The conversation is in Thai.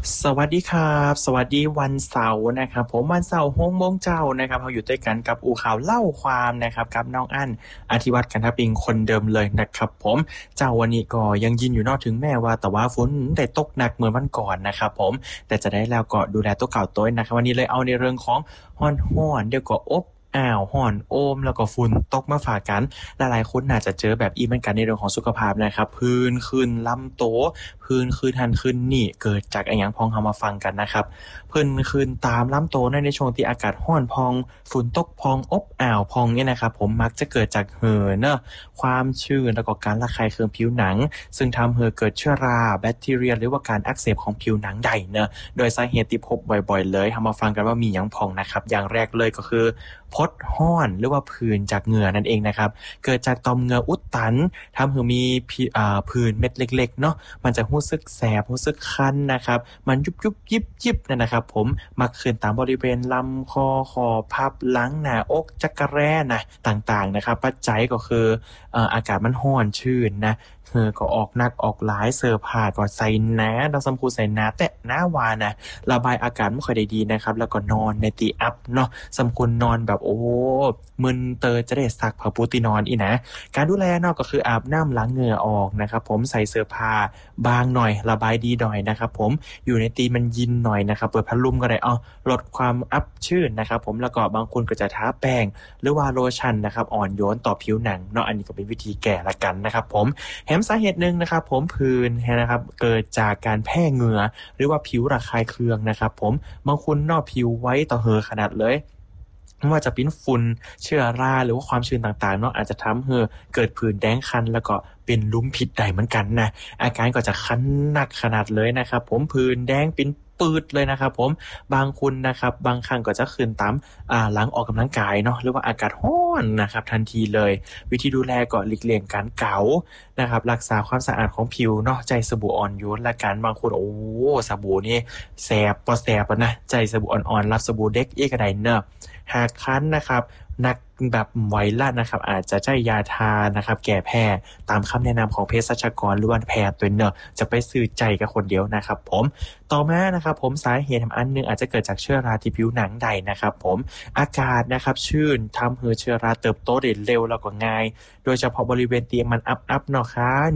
สวัสดีครับสวัสดีวันเสาร์นะครับผมวันเสาร์6 โมงเจ้านะครับเราอยู่ด้วยกันกับอูข่าวเล่าความนะครับกับน้องอั้นอธิวัตรกันทปิงคนเดิมเลยนะครับผมเจ้าวันนี้ก็ยังยินอยู่นอกถึงแม้ว่าแต่ว่าฝนได้ตกหนักเหมือนวันก่อนนะครับผมแต่จะได้แล้วก็ดูแลตัวเก่าตัวนะครับวันนี้เลยเอาในเรื่องของฮ้อนๆเดี๋ยวก็อบอ้าวห่อนโอมแล้วก็ฝุ่นตกมาฝากกันหลายๆคนน่าจะเจอแบบอีเหมือนกันในเรื่องของสุขภาพนะครับพื้นขึ้นลำโตพื้นขึ้นหันขึ้นนี่เกิดจากอะไรอย่างพองเอามาฟังกันนะครับพื้นขึ้นตามลำโตในช่วงที่อากาศร้อนพองฝุ่นตกพองอบอ้าวพองเนี่ยนะครับผมมักจะเกิดจากเหอเนอะความชื้นแล้วก็การระคายเคืองผิวหนังซึ่งทำให้เกิดเชื้อราแบคทีเรียหรือว่าการอักเสบของผิวหนังใดเนอะโดยสาเหตุที่พบบ่อยๆเลยเอามาฟังกันว่ามีอย่างพองนะครับอย่างแรกเลยก็คือพดห้อนหรือว่าผื่นจากเหงื่อนั่นเองนะครับเกิดจากต่อมเหงื่ออุดตันทำให้มีผื่นเม็ดเล็กๆเนาะมันจะรู้สึกแสบรู้สึกคันนะครับมันยุบยุบยิบยิบนั่นนะครับผมมักขึ้นตามบริเวณลำคอคอพับหลังหน้าอกจักระแร้นะต่างๆนะครับปัจจัยก็คืออากาศมันร้อนชื้นนะก็ออกหนักออกหลายเสื้อผ้าก็ใส่หนาเราสมควรใส่หนาแต่หน้าวานะระบายอากาศไม่ค่อยได้ดีนะครับแล้วก็นอนในตีอัพเนาะสมควรนอนแบบโอ้มึนเตอจะได้ซักผ้าปูตีนอนอีนะการดูแลเนาะก็คืออาบน้ำล้างเหงื่อออกนะครับผมใส่เสื้อผ้าบางหน่อยระบายดีหน่อยนะครับผมอยู่ในตีมันยินหน่อยนะครับเปิดพัดลมก็ได้ลดความอับชื้นนะครับผมแล้วก็บางคนก็จะทาแป้งหรือว่าโลชั่นนะครับอ่อนโยนต่อผิวหนังเนาะอันนี้ก็เป็นวิธีแก้ละกันนะครับผมแถมสาเหตุหนึ่งนะครับผมผื่นนะครับเกิดจากการแพ้เหงื่อหรือว่าผิวระคายเคืองนะครับผมบางคนเนาะผิวไว้ต่อเหอขนาดเลยไม่ว่าจะเป็นฝุ่นเชื้อราหรือว่าความชื้นต่างๆเนาะอาจจะทำให้เกิดผื่นแดงคันแล้วก็เป็นลุ้มพิษได้เหมือนกันนะอาการก็จะคันหนักขนาดเลยนะครับผมผื่นแดงเป็นปืดเลยนะครับผมบางคนนะครับบางครั้งก็จะขึ้นตามหลังออกกำลังกายเนาะหรือว่าอากาศร้อนนะครับทันทีเลยวิธีดูแลก็หลีกเลี่ยงการเกานะครับรักษาความสะอาดของผิวเนาะใจสบู่อ่อนโยนละกันบางคนโอ้สบู่นี่แสบปอแสบนะใจสบู่อ่อนๆรับสบู่เด็กเอกระไดเนอะหากคั้นนะครับนักแบบไวรัสนะครับอาจจะใช้ยาทานะครับแก้แพ้ตามคำแนะนำของเภสัชกรหรือว่าแพทย์ตัวเนอะจะไปซื้อใจกับคนเดียวนะครับผมต่อมานะครับผมสาเหตุอันนึงอาจจะเกิดจากเชื้อราที่ผิวหนังใดนะครับผมอากาศนะครับชื้นทำให้เชื้อราเติบโตได้เร็วแล้วก็ง่ายโดยเฉพาะบริเวณที่มันอับๆเนาะครับ